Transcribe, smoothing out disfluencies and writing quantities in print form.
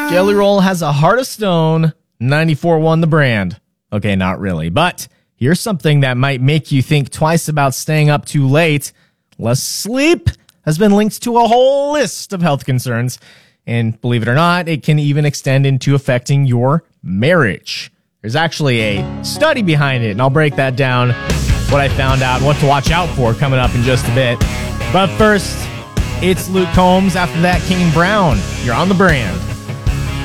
Jelly Roll has a heart of stone. 94 won the brand. Okay, not really. But here's something that might make you think twice about staying up too late. Less sleep has been linked to a whole list of health concerns. And believe it or not, it can even extend into affecting your marriage. There's actually a study behind it, and I'll break that down, what I found out, what to watch out for coming up in just a bit. But first, it's Luke Combs. After that, Kane Brown. You're on the brand.